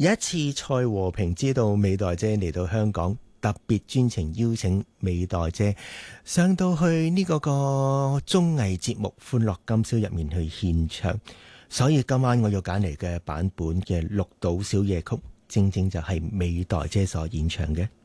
有一次蔡和平知道美代姐嚟到香港，特別專程邀請美代姐上到去呢個綜藝節目《歡樂今宵》入面去獻唱，所以今晚我要揀嚟嘅版本嘅《綠島小夜曲》，正正就係美代姐所演唱嘅。